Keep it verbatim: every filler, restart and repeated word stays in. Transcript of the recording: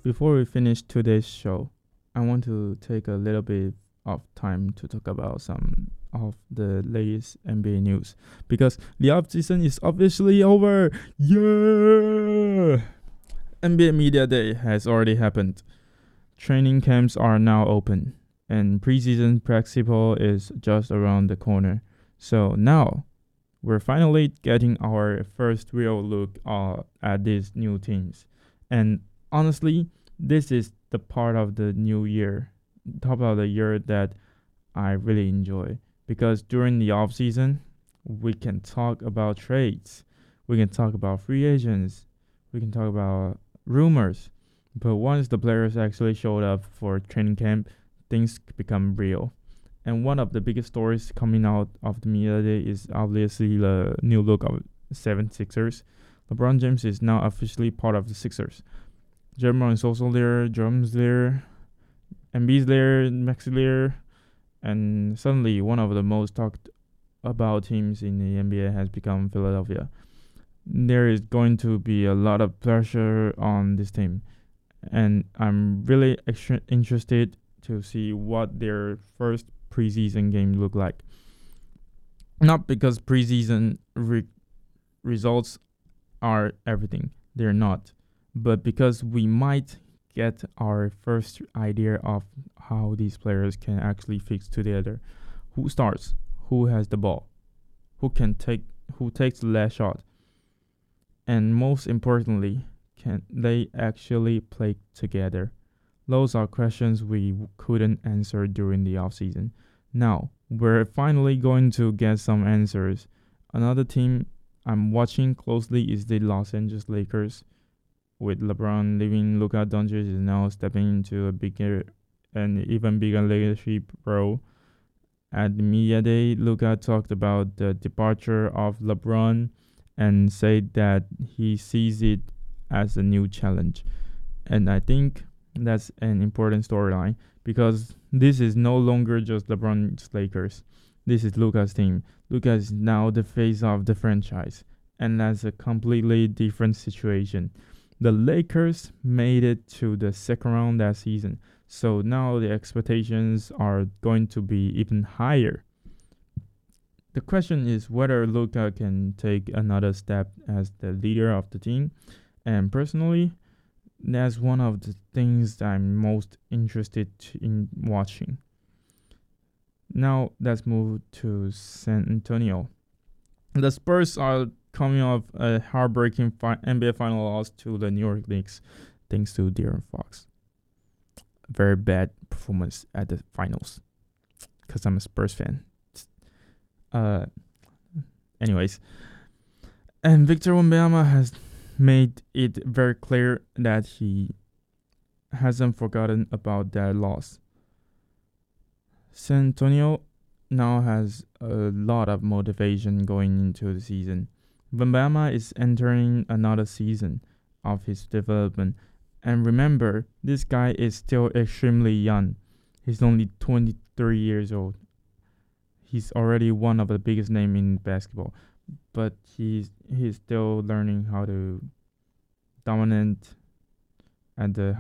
Before we finish today's show, I want to take a little bit of time to talk about some of the latest N B A news because the off season is officially over. Yeah! N B A Media Day has already happened. Training camps are now open, and preseason practical is just around the corner. So now we're finally getting our first real look uh, at these new teams. And honestly, this is the part of the new year, top of the year that I really enjoy because during the off season, we can talk about trades, we can talk about free agents, we can talk about rumors. But once the players actually showed up for training camp, things become real. And one of the biggest stories coming out of the media day is obviously the new look of 76ers. LeBron James is now officially part of the Sixers. Jeremy is also there, Jerome's there, Embiid's there, Maxi there, and suddenly one of the most talked about teams in the N B A has become Philadelphia. There is going to be a lot of pressure on this team, and I'm really extra interested to see what their first preseason game look like. Not because preseason re- results are everything, they're not, but because we might get our first idea of how these players can actually fix together. Who starts? Who has the ball? Who can take? Who takes the last shot? And most importantly, can they actually play together? Those are questions we w- couldn't answer during the offseason. Now, we're finally going to get some answers. Another team I'm watching closely is the Los Angeles Lakers. With LeBron leaving, Luka Doncic is now stepping into a bigger and even bigger leadership role. At the media day, Luka talked about the departure of LeBron and said that he sees it as a new challenge. And I think that's an important storyline because this is no longer just LeBron's Lakers. This is Luka's team. Luka is now the face of the franchise, and that's a completely different situation. The Lakers made it to the second round that season, so now the expectations are going to be even higher. The question is whether Luka can take another step as the leader of the team, and personally, that's one of the things that I'm most interested in watching. Now let's move to San Antonio. The Spurs are coming off a heartbreaking fi- N B A final loss to the New York Knicks, thanks to De'Aaron Fox. Very bad performance at the finals, because I'm a Spurs fan. Uh, anyways, and Victor Wembanyama has made it very clear that he hasn't forgotten about that loss. San Antonio now has a lot of motivation going into the season. Wembanyama is entering another season of his development. And remember, this guy is still extremely young. He's only twenty-three years old. He's already one of the biggest names in basketball. But he's he's still learning how to dominate at the